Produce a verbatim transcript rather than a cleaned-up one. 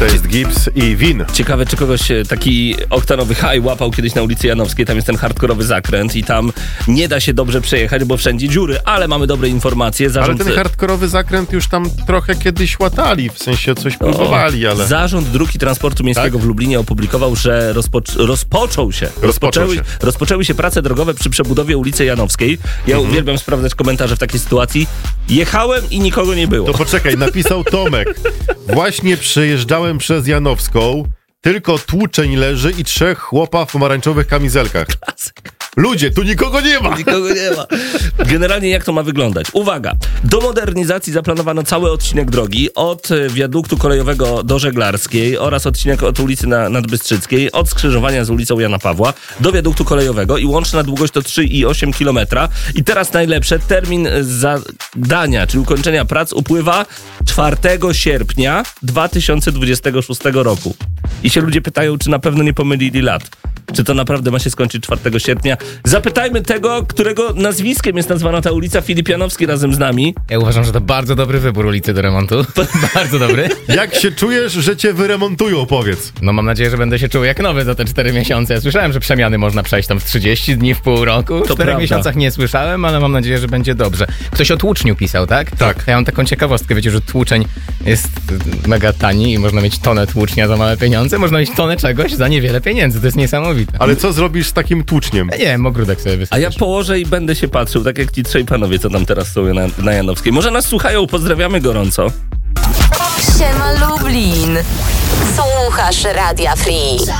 To jest Gibbs i Win. Ciekawe, czy kogoś taki oktanowy high łapał kiedyś na ulicy Janowskiej. Tam jest ten hardkorowy zakręt i tam nie da się dobrze przejechać, bo wszędzie dziury, ale mamy dobre informacje. Zarząd... Ale ten hardkorowy zakręt już tam trochę kiedyś łatali, w sensie coś próbowali, ale... Zarząd Dróg i Transportu Miejskiego tak? w Lublinie opublikował, że rozpoc- rozpoczął się. Rozpoczął rozpoczęły, się. rozpoczęły się prace drogowe przy przebudowie ulicy Janowskiej. Ja mhm. uwielbiam sprawdzać komentarze w takiej sytuacji. Jechałem i nikogo nie było. To poczekaj, napisał Tomek. Właśnie przejeżdżałem przez Janowską, tylko tłuczeń leży i trzech chłopa w pomarańczowych kamizelkach. Klasyk. Ludzie, tu nikogo nie ma! Nikogo nie ma. Generalnie jak to ma wyglądać? Uwaga! Do modernizacji zaplanowano cały odcinek drogi od wiaduktu kolejowego do Żeglarskiej oraz odcinek od ulicy na, Nadbystrzyckiej, od skrzyżowania z ulicą Jana Pawła do wiaduktu kolejowego i łączna długość to trzy i osiem kilometra. I teraz najlepsze, termin zadania, czyli ukończenia prac upływa czwartego sierpnia dwa tysiące dwudziestego szóstego roku. I się ludzie pytają, czy na pewno nie pomylili lat. Czy to naprawdę ma się skończyć czwartego sierpnia? Zapytajmy tego, którego nazwiskiem jest nazwana ta ulica, Filip Janowski razem z nami. Ja uważam, że to bardzo dobry wybór ulicy do remontu. Bardzo dobry. Jak się czujesz, że cię wyremontują, powiedz? No mam nadzieję, że będę się czuł jak nowy za te cztery miesiące. Ja słyszałem, że przemiany można przejść tam w trzydzieści dni, w pół roku. W czterech miesiącach nie słyszałem, ale mam nadzieję, że będzie dobrze. Ktoś o tłuczniu pisał, tak? Tak. Ja mam taką ciekawostkę, wiecie, że tłuczeń jest mega tani i można mieć tonę tłucznia za małe pieniądze, można mieć tonę czegoś za niewiele pieniędzy. To jest niesamowite. Ale co zrobisz z takim tłuczniem? Ja nie wiem, ogródek sobie wysypiesz. A ja położę i będę się patrzył, tak jak ci trzej panowie, co tam teraz są na, na Janowskiej. Może nas słuchają, pozdrawiamy gorąco. Siema Lublin. Słuchasz Radia Free.